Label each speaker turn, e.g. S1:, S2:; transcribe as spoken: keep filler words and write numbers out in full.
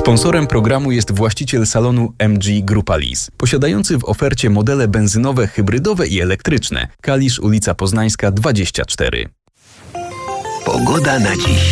S1: Sponsorem programu jest właściciel salonu M G Grupa Lease, posiadający w ofercie modele benzynowe, hybrydowe i elektryczne. Kalisz, ulica Poznańska dwadzieścia cztery.
S2: Pogoda na dziś.